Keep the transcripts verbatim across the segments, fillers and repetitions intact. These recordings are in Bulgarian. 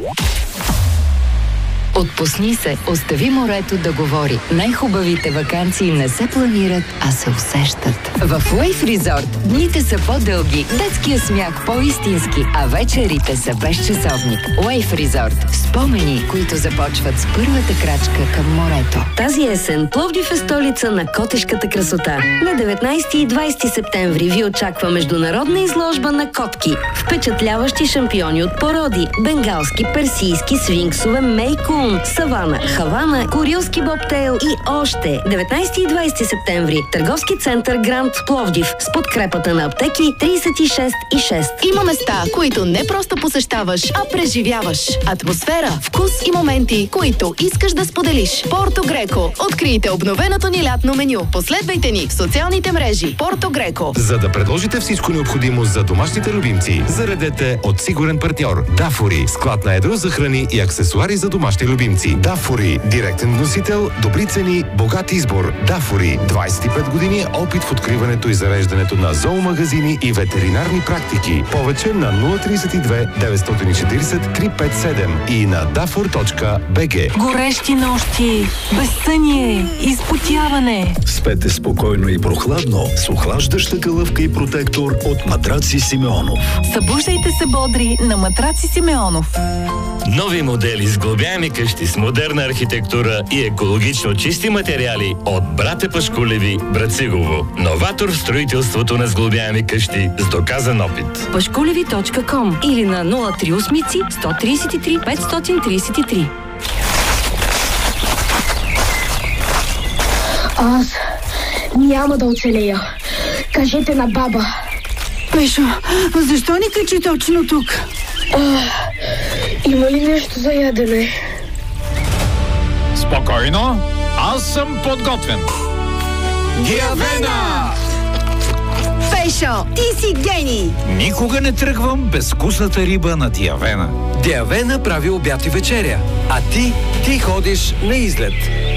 Отпусни се, остави морето да говори. Най-хубавите ваканции не се планират, а се усещат. В Wave Resort дните са по-дълги, детския смях по-истински, а вечерите са безчасовник. Wave Resort. Спомени, които започват с първата крачка към морето. Тази есен Пловдив е столица на котешката красота. На деветнайсети и двайсети септември ви очаква международна изложба на котки. Впечатляващи шампиони от породи, бенгалски, персийски, свинксове, мейкун, савана, хавана, курилски бобтейл и още. деветнайсети и двайсети септември. Търговски център Гранд Пловдив с подкрепата на аптеки трийсет и шест и шест. Има места, които не просто посещаваш, а преживяваш. Атмосфера, вкус и моменти, които искаш да споделиш. Порто Греко. Открийте обновеното ни лятно меню. Последвайте ни в социалните мрежи. Порто Греко. За да предложите всичко необходимо за домашните любимци, заредете от сигурен партньор Дафори. Склад на едро за храни и аксесуари за домашни любимци. Дафори. Директен вносител, добри цени, богат избор. Дафори. двайсет и пет години опит в откриването и зареждането на зоомагазини и ветеринарни практики. Повече на нула трийсет и две деветстотин и четирийсет триста петдесет и седем и на дафор точка би джи. Горещи нощи, безсъние, изпотяване. Спете спокойно и прохладно с охлаждаща калъвка и протектор от Матраци Симеонов. Събуждайте се бодри на Матраци Симеонов. Нови модели с сглобяеми къщи с модерна архитектура и екологично чисти материали от Братя Пашкулеви, Брацигово. Новатор в строителството на сглобяеми къщи с доказан опит. пашкулеви точка ком или на нула три осем сто трийсет и три петстотин трийсет и три. Аз няма да оцелея. Кажете на баба. Пешо, защо ни качи точно тук? А, има ли нещо за ядене? Спокойно, аз съм подготвен. Диавена! Пешо, ти си гений! Никога не тръгвам безвкусната риба на Диавена. Диавена прави обяд и вечеря, а ти, ти ходиш на излет.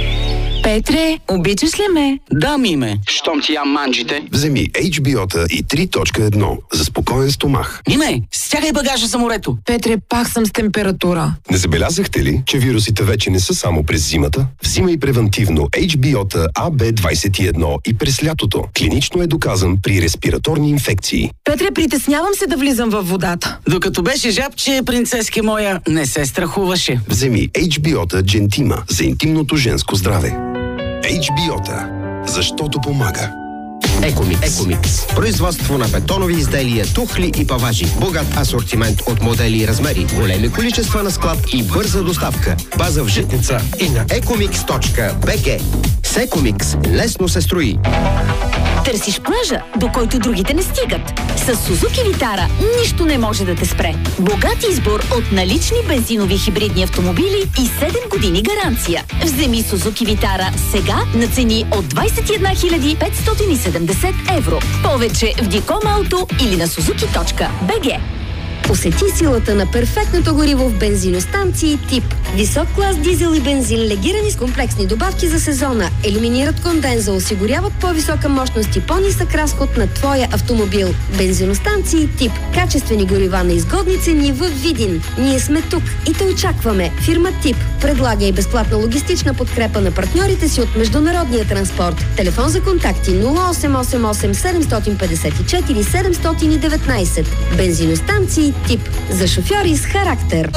Петре, обичаш ли ме? Да, Миме. Щом ти ям манджите. Вземи Ейч Би О-та и три точка едно за спокоен стомах. Миме, стягай багажа за морето. Петре, пак съм с температура. Не забелязахте ли, че вирусите вече не са само през зимата? Взимай превентивно Ейч Би О-та А Б двайсет и едно и през лятото. Клинично е доказан при респираторни инфекции. Петре, притеснявам се да влизам във водата. Докато беше жабче, принцески моя, не се страхуваше. Вземи Ейч Би О-та Джентима за интимното женско здраве. Ейч Би О-та. Защото помага. Екомикс. Екомикс. Производство на бетонови изделия, тухли и паважи. Богат асортимент от модели и размери. Големи количества на склад и бърза доставка. База в Житница и на екомикс точка би джи. С Екомикс лесно се строи. Търсиш плажа, до който другите не стигат. С Сузуки Витара нищо не може да те спре. Богат избор от налични бензинови хибридни автомобили и седем години гаранция. Вземи Сузуки Витара сега на цени от двайсет и една хиляди петстотин и седемдесет евро. Повече в Диком Ауто или на сузуки точка би джи. Усети силата на перфектното гориво в бензиностанции тип. Висок клас дизел и бензин, легирани с комплексни добавки за сезона. Елиминират конденза, осигуряват по-висока мощност и по-нисък разход на твоя автомобил. Бензиностанции тип. Качествени горива на изгодни цени в Видин. Ние сме тук и те очакваме. Фирма Тип предлага и безплатна логистична подкрепа на партньорите си от международния транспорт. Телефон за контакти нула осем осем осем седем пет четири седем едно девет. Бензиностанции Тип. За шофьори с характер.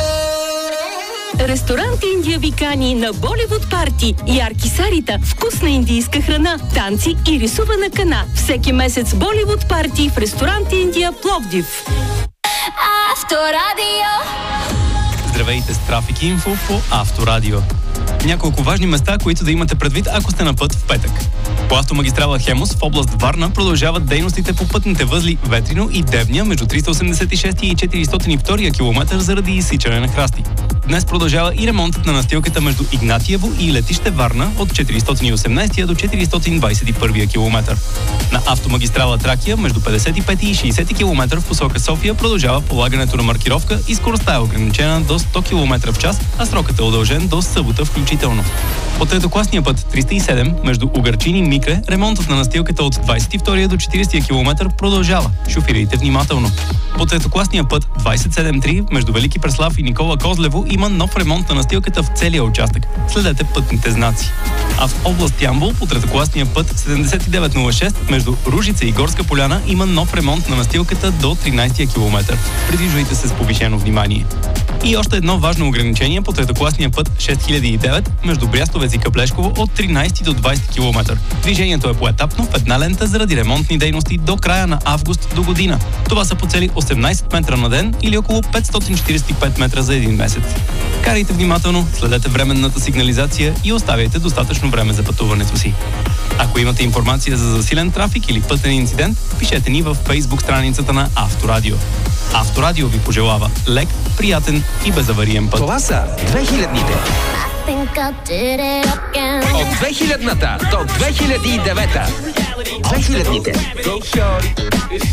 Ресторант Индия ви кани на Боливуд парти. Ярки сарита, вкусна индийска храна, танци и рисувана кана. Всеки месец Боливуд парти в ресторант Индия Пловдив. Авторадио. Здравейте с Трафик Инфо по Авторадио. Няколко важни места, които да имате предвид, ако сте на път в петък. По автомагистрала Хемус в област Варна продължават дейностите по пътните възли Ветрино и Девня между триста осемдесет и шести и четиристотин и втори километър заради изсичане на храсти. Днес продължава и ремонтът на настилката между Игнатиево и летище Варна от четиристотин и осемнадесети до четиристотин двадесет и първи километър. На автомагистрала Тракия между петдесет и пети и шейсети километър в посока София продължава полагането на маркировка и скоростта е ограничена до сто километра в час, а срокът е удължен до събота минута включително. По третокласния път триста и седем между Угърчин и Микре, ремонтът на настилката от двадесет и втория до четиридесетия километър продължава. Шофирайте внимателно. По третокласния път двадесет и седем три между Велики Преслав и Никола Козлево има нов ремонт на настилката в целия участък. Следете пътните знаци. А в област Ямбол по третокласния път седемдесет и девет нула шест между Ружица и Горска поляна има нов ремонт на настилката до тринадесетия километър. Придвижвайте се с повишено внимание. И още едно важно ограничение по третокласния път шест хиляди и девет между Брястовец и Каплешково от тринадесети до двадесети километър. Движението е поетапно в една лента заради ремонтни дейности до края на август до година. Това са по цели осемнадесет метра на ден или около петстотин четиридесет и пет метра за един месец. Карайте внимателно, следете временната сигнализация и оставяйте достатъчно време за пътуването си. Ако имате информация за засилен трафик или пътен инцидент, пишете ни в Facebook страницата на Авторадио. Авторадио ви пожелава лек, приятен и безавариен път. Това са две хилядните. От две хилядната до две хиляди и девета. две хилядните.